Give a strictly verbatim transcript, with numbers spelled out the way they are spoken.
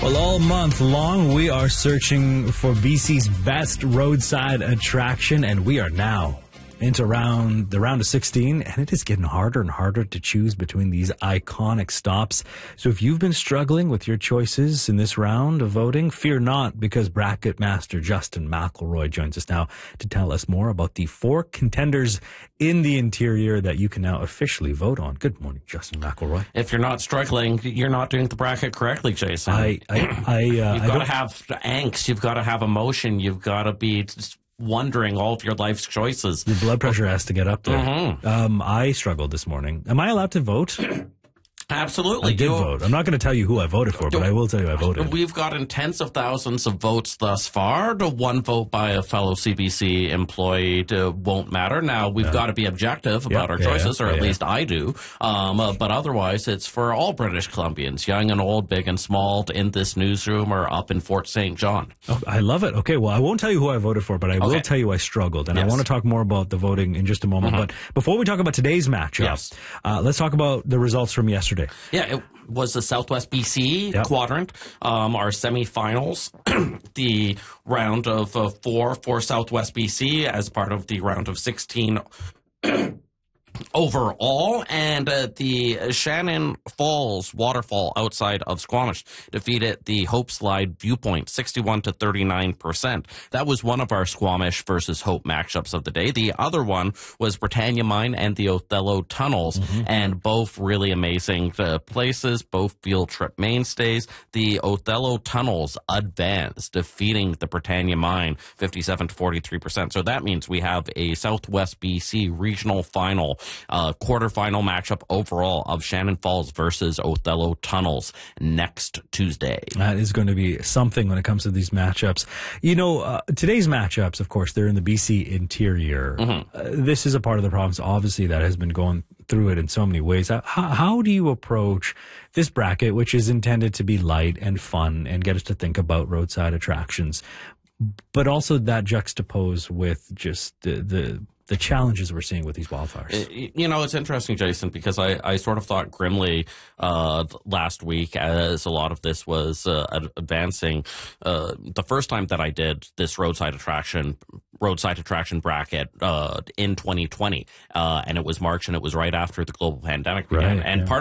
Well, all month long, we are searching for B C's best roadside attraction, and we are now into round the round of sixteen, and it is getting harder and harder to choose between these iconic stops. So if you've been struggling with your choices in this round of voting, fear not, because bracket master Justin McElroy joins us now to tell us more about the four contenders in the interior that you can now officially vote on. Good morning, Justin McElroy. If you're not struggling, you're not doing the bracket correctly, Jason. I, I, I uh, you've got to have angst. You've got to have emotion. You've got to be wondering all of your life's choices. Your blood pressure has to get up there. Mm-hmm. Um, I struggled this morning. Am I allowed to vote? Absolutely. I did you, vote. I'm not going to tell you who I voted for, but I will tell you I voted. We've gotten tens of thousands of votes thus far. The one vote by a fellow C B C employee uh, won't matter. Now, we've yeah. got to be objective about yeah, our yeah, choices, yeah, or at yeah. least I do. Um, uh, but otherwise, it's for all British Columbians, young and old, big and small, in this newsroom or up in Fort Saint John. Oh, I love it. Okay, well, I won't tell you who I voted for, but I okay. will tell you I struggled. And yes. I want to talk more about the voting in just a moment. Mm-hmm. But before we talk about today's matchup, yes. uh, let's talk about the results from yesterday. Yeah, it was the Southwest B C yep. quadrant, um, our semifinals, the round of uh, four for Southwest B C as part of the round of sixteen overall, and uh, the Shannon Falls waterfall outside of Squamish defeated the Hope Slide Viewpoint sixty-one to thirty-nine percent. That was one of our Squamish versus Hope matchups of the day. The other one was Britannia Mine and the Othello Tunnels, mm-hmm. and both really amazing uh, places, both field trip mainstays. The Othello Tunnels advanced, defeating the Britannia Mine fifty-seven to forty-three percent. So that means we have a Southwest B C regional final, Uh, quarterfinal matchup overall of Shannon Falls versus Othello Tunnels next Tuesday. That is going to be something when it comes to these matchups. You know, uh, today's matchups, of course, they're in the B C interior. Mm-hmm. Uh, this is a part of the province, obviously, that has been going through it in so many ways. How, how do you approach this bracket, which is intended to be light and fun and get us to think about roadside attractions, but also that juxtaposed with just the, the the challenges we're seeing with these wildfires? You know, it's interesting, Jason, because I, I sort of thought grimly uh, last week as a lot of this was uh, advancing. Uh, the first time that I did this roadside attraction roadside attraction bracket uh, in twenty twenty, uh, and it was March, and it was right after the global pandemic began. Right, and yeah. part